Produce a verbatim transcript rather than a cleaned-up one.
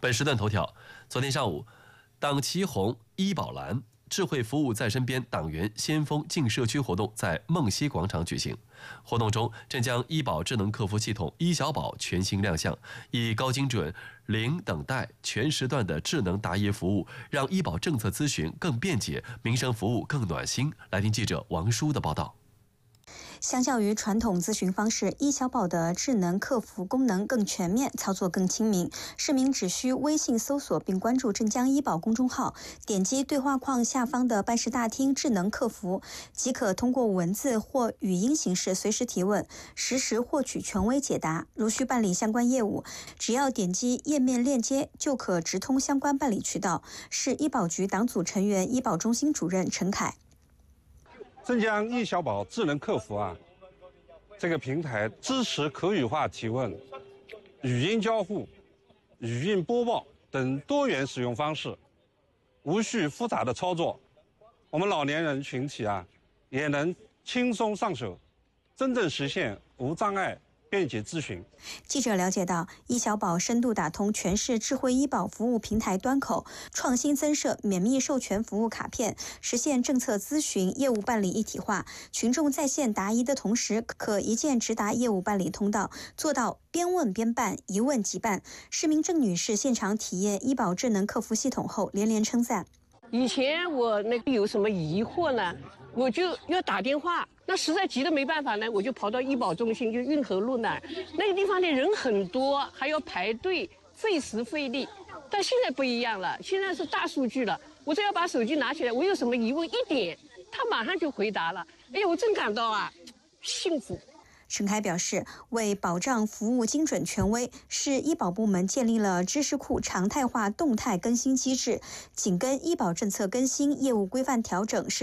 本时段头条：昨天上午，党旗红医保蓝智慧服务在身边党员先锋进社区活动在梦溪广场举行。活动中，镇江医保智能客服系统医小保全新亮相，以高精准、零等待、全时段的智能答疑服务，让医保政策咨询更便捷，民生服务更暖心。来听记者王舒的报道。 相较于传统咨询方式，医小保的智能客服功能更全面，操作更亲民。市民只需微信搜索并关注镇江医保公众号，点击对话框下方的办事大厅智能客服，即可通过文字或语音形式随时提问，实时获取权威解答。如需办理相关业务，只要点击页面链接就可直通相关办理渠道。市医保局党组成员、医保中心主任陈凯。 镇江医小保智能客服啊，这个平台支持口语化提问、语音交互、语音播报等多元使用方式，无需复杂的操作，我们老年人群体啊也能轻松上手，真正实现无障碍便捷咨询。 记者了解到，医小保深度打通全市智慧医保服务平台端口，创新增设免密授权服务卡片，实现政策咨询业务办理一体化。群众在线答疑的同时，可一键直达业务办理通道，做到边问边办，一问即办。市民郑女士现场体验医保智能客服系统后连连称赞。 以前我那个有什么疑惑呢，我就要打电话，那实在急得没办法呢，我就跑到医保中心，就运河路那儿，那个地方的人很多，还要排队，费时费力。但现在不一样了，现在是大数据了，我只要把手机拿起来，我有什么疑问一点，他马上就回答了。哎呀，我真感到啊，幸福。 陈凯表示，为保障服务精准权威，市医保部门建立了知识库常态化动态更新机制，紧跟医保政策更新、业务规范调整。